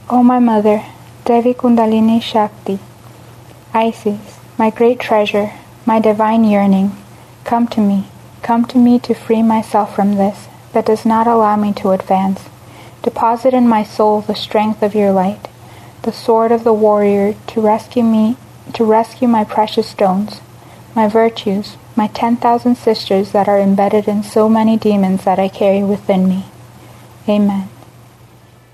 O my mother, Devi Kundalini Shakti, Isis, my great treasure, my divine yearning, come to me to free myself from this that does not allow me to advance. Deposit in my soul the strength of your light, the sword of the warrior to rescue my precious stones, my virtues, my 10,000 sisters that are embedded in so many demons that I carry within me. Amen.